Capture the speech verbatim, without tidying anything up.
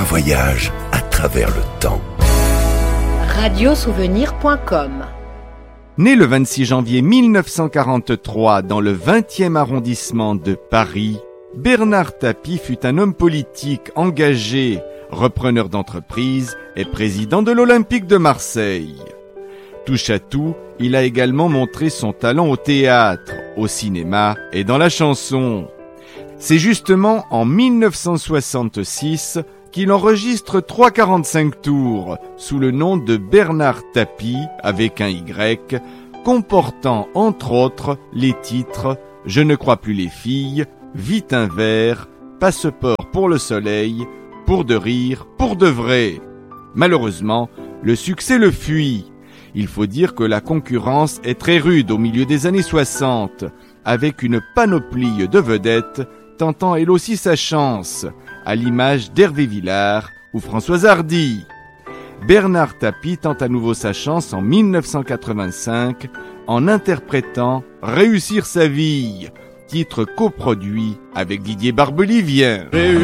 voyage à travers le temps. radio souvenir point com. Né le vingt-six janvier mille neuf cent quarante-trois dans le vingtième arrondissement de Paris, Bernard Tapie fut un homme politique engagé, repreneur d'entreprise et président de l'Olympique de Marseille. Touche à tout, il a également montré son talent au théâtre, au cinéma et dans la chanson. C'est justement en mille neuf cent soixante-six qu'il enregistre trois quarante-cinq tours sous le nom de Bernard Tapie avec un Y, comportant entre autres les titres « Je ne crois plus les filles »,« Vite un verre »,« Passeport pour le soleil »,« Pour de rire, pour de vrai ». Malheureusement, le succès le fuit. Il faut dire que la concurrence est très rude au milieu des années soixante, avec une panoplie de vedettes tentant elle aussi sa chance, à l'image d'Hervé Villard ou Françoise Hardy. Bernard Tapie tente à nouveau sa chance en mille neuf cent quatre-vingt-cinq en interprétant « Réussir sa vie », titre coproduit avec Didier Barbelivien. Réussir